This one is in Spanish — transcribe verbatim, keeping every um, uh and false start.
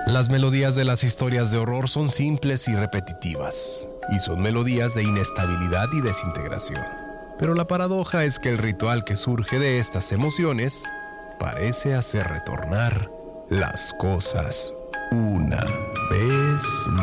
Las melodías de las historias de horror son simples y repetitivas, y son melodías de inestabilidad y desintegración. Pero la paradoja es que el ritual que surge de estas emociones parece hacer retornar las cosas una vez más.